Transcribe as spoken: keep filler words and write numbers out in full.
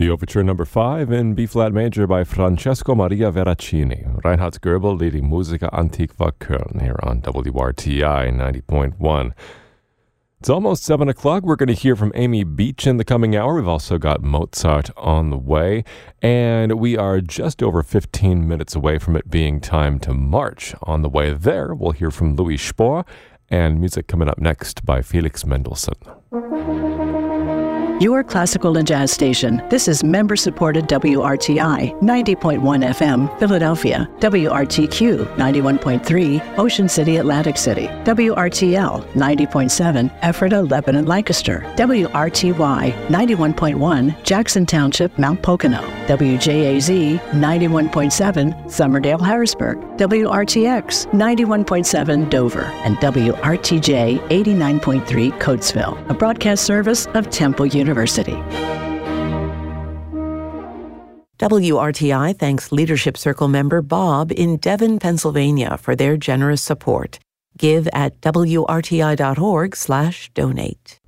The Overture number five in B-flat major by Francesco Maria Veracini. Reinhard Goebel leading Musica Antiqua Köln here on W R T I ninety point one. It's almost seven o'clock. We're going to hear from Amy Beach in the coming hour. We've also got Mozart on the way. And we are just over fifteen minutes away from it being time to march. On the way there, we'll hear from Louis Spohr and music coming up next by Felix Mendelssohn. Your classical and jazz station. This is member-supported W R T I ninety point one F M, Philadelphia. W R T Q ninety-one point three, Ocean City, Atlantic City. W R T L ninety point seven, Ephrata, Lebanon, Lancaster. W R T Y ninety-one point one, Jackson Township, Mount Pocono. W J A Z ninety-one point seven, Somerdale, Harrisburg. W R T X ninety-one point seven, Dover. And W R T J eighty-nine point three, Coatesville. A broadcast service of Temple University. W R T I thanks Leadership Circle member Bob in Devon, Pennsylvania for their generous support. Give at W R T I dot org slash donate.